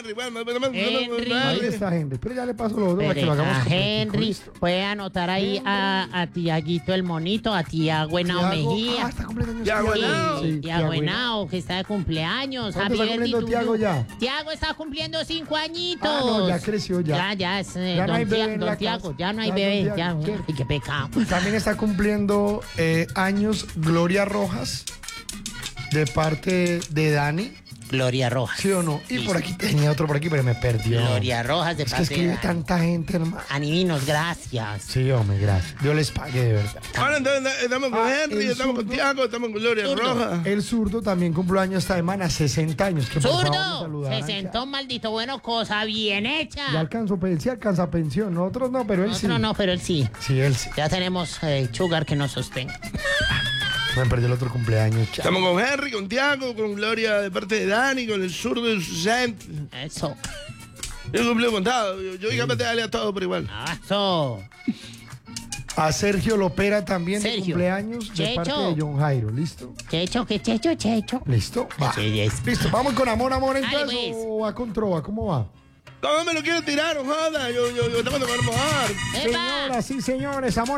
Henry. Bueno, Ahí está Henry. Pero ya le paso los dos para que lo hagamos A completico, Henry, listo. puede anotar ahí a Tiaguito el monito, a Tiago Henao Tiago, Mejía. está cumpliendo años. Tiago Henao. Sí, Tiago Henao, que está de cumpleaños. ¿Cuánto está cumpliendo Tiago ya? Tiago está cumpliendo 5 añitos. Ah, no, ya creció ya. Ya es Ya no hay bebé en don la Tiago, casa. ya no hay Ya bebé. don Tiago, Ya, ¿cierto? ay, qué pecado. También está cumpliendo años Gloria Rojas, de parte de Dani. Gloria Rojas. ¿Sí o no? Y por aquí tenía otro por aquí, pero me perdió. Gloria Rojas de Es que parte escribe de tanta gente, hermano. Anivinos, gracias. Sí, hombre, gracias. Dios les pague de verdad. Ahora entonces estamos con Henry, el estamos con zurdo. Tiago, estamos con Gloria Zurdo. Roja. El zurdo también cumple años esta semana, 60 años. Que por favor me ¡Zurdo! saludaran, Se sentó, maldito bueno, cosa bien hecha. Ya alcanzó, él sí alcanza pensión. Nosotros no, pero él sí. Nosotros no, pero él sí. Sí, él sí. Ya tenemos Sugar que nos sostenga. Me perdió el otro cumpleaños. Chao. Estamos con Henry, con Tiago, con Gloria de parte de Dani, con el zurdo de Susant. Eso. Yo cumplí contado. Yo dije que darle a todo por igual. Eso. A Sergio Lopera también de Sergio. cumpleaños de Checho. parte de John Jairo. ¿Listo? Checho, que checho, checho. ¿Listo? Va. Sí, es. Listo, vamos con amor, Dale, entonces. pues. ¿O va con trova? ¿Cómo va? No me lo quiero tirar, no joda. Yo estamos de mejor. ¡Epa! Señoras y señores, amor.